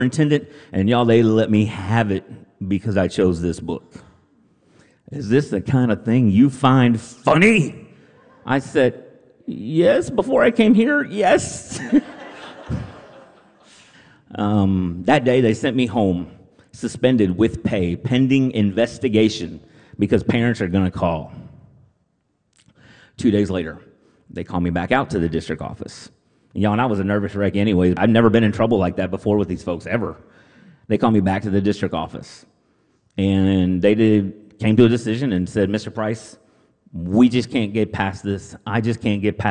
superintendent, and y'all, they let me have it because I chose this book. Is this the kind of thing you find funny? I said, yes, before I came here, yes. That day, they sent me home, suspended with pay, pending investigation, because parents are going to call. 2 days later, they called me back out to the district office. Y'all, and I was a nervous wreck anyway. I've never been in trouble like that before with these folks, ever. They called me back to the district office. And they came to a decision and said, Mr. Price, we just can't get past this. I just can't get past